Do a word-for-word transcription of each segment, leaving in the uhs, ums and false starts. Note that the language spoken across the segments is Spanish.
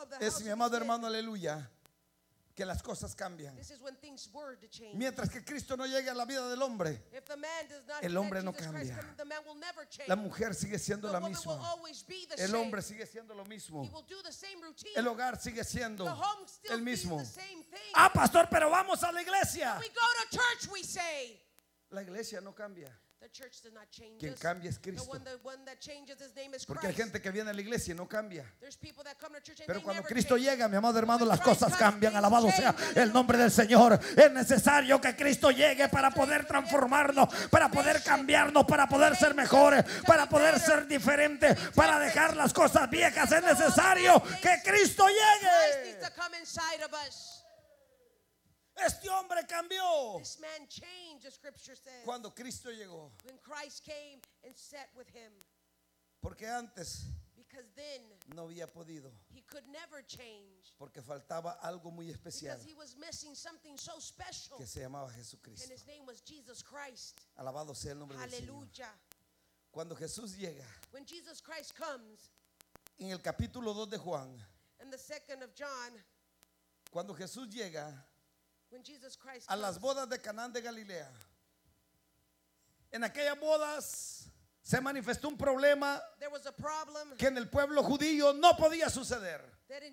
es, mi amado hermano, aleluya, que las cosas cambian. Mientras que Cristo no llegue a la vida del hombre, el hombre no cambia. La mujer sigue siendo la misma. El hombre sigue siendo lo mismo. El hogar sigue siendo el mismo. Ah, pastor, pero vamos a la iglesia. La iglesia no cambia. Quien cambia es Cristo. Porque hay gente que viene a la iglesia y no cambia. Pero cuando Cristo llega, mi amado hermano, las cosas cambian. Alabado sea el nombre del Señor. Es necesario que Cristo llegue para poder transformarnos, para poder cambiarnos, para poder ser mejores, para poder ser diferentes, para dejar las cosas viejas. Es necesario que Cristo llegue. Este hombre cambió cuando Cristo llegó. Porque antes no había podido, porque faltaba algo muy especial que se llamaba Jesucristo. Alabado sea el nombre del Señor. Cuando Jesús llega, en el capítulo dos de Juan, cuando Jesús llega a las bodas de Canaán de Galilea, en aquellas bodas se manifestó un problema que en el pueblo judío no podía suceder.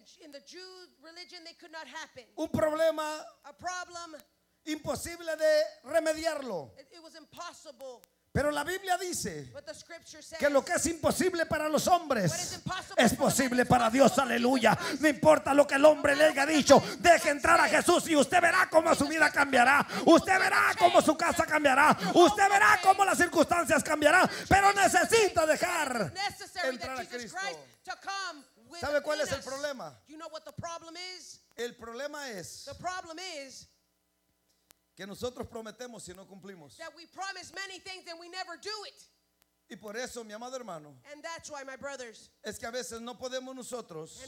Un problema imposible de remediarlo. Pero la Biblia dice que lo que es imposible para los hombres es posible para Dios. Aleluya. No importa lo que el hombre le haya dicho, deje entrar a Jesús y usted verá cómo su vida cambiará. Usted verá cómo su casa cambiará. Usted verá cómo las circunstancias cambiarán. Pero necesita dejar entrar a Cristo. ¿Sabe cuál es el problema? El problema es que nosotros prometemos y no cumplimos. Y por eso, mi amado hermano, es que a veces no podemos nosotros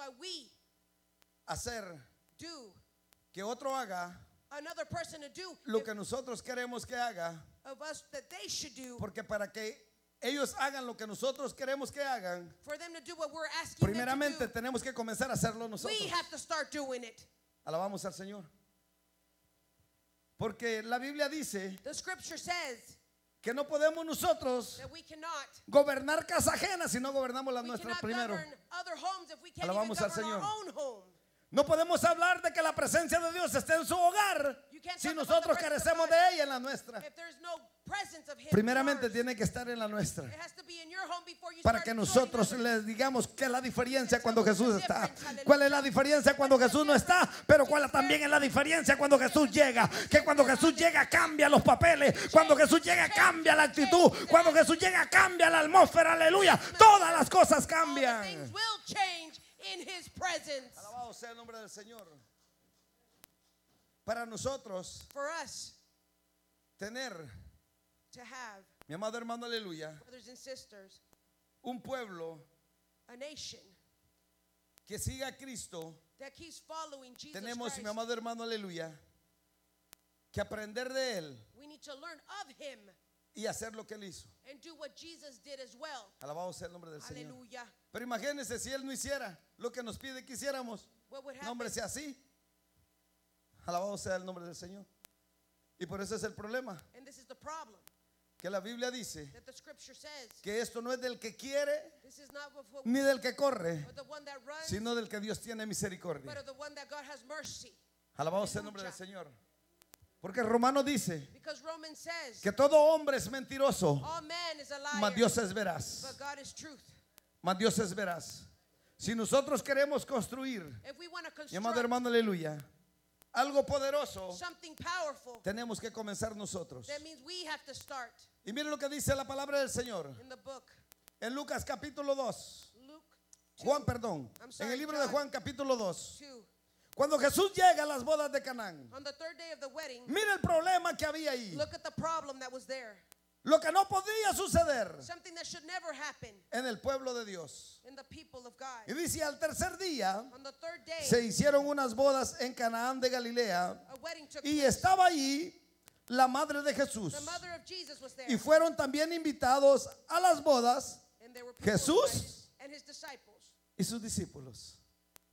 hacer que otro haga lo que nosotros queremos que haga, porque para que ellos hagan lo que nosotros queremos que hagan, primeramente tenemos que comenzar a hacerlo nosotros. Alabamos al Señor. Porque la Biblia dice que no podemos nosotros gobernar casas ajenas si no gobernamos las nuestras primero. Alabamos al Señor. No podemos hablar de que la presencia de Dios esté en su hogar si nosotros carecemos de ella en la nuestra. Primeramente tiene que estar en la nuestra, para que nosotros les digamos que es la diferencia cuando Jesús está. ¿Cuál es la diferencia cuando Jesús no está? Pero cuál también es la diferencia cuando Jesús llega. Que cuando Jesús llega cambia los papeles. Cuando Jesús llega cambia la actitud. Cuando Jesús llega cambia la atmósfera. Aleluya. Todas las cosas cambian. Alabado sea el nombre del Señor. Para nosotros tener, mi amado hermano, aleluya, un pueblo que siga a Cristo, tenemos, mi amado hermano, aleluya, que aprender de Él y hacer lo que Él hizo. Alabado sea el nombre del Señor. Pero imagínense si Él no hiciera lo que nos pide que hiciéramos. No, hombre, sea así. Alabado sea el nombre del Señor. Y por eso es el problema, que la Biblia dice que esto no es del que quiere ni del que corre, sino del que Dios tiene misericordia. Alabado sea el nombre del Señor. Porque Romano dice que todo hombre es mentiroso, mas Dios es veraz. Mas Dios es veraz. Si nosotros queremos construir, mi amado hermano, aleluya, algo poderoso, tenemos que comenzar nosotros. Y miren lo que dice la palabra del Señor en Lucas capítulo dos. Juan, perdón, en el libro de Juan capítulo dos. Cuando Jesús llega a las bodas de Canaán, mira el problema que había ahí. Lo que no podía suceder en el pueblo de Dios. Y dice, al tercer día se hicieron unas bodas en Canaán de Galilea, y estaba allí la madre de Jesús, y fueron también invitados a las bodas Jesús y sus discípulos.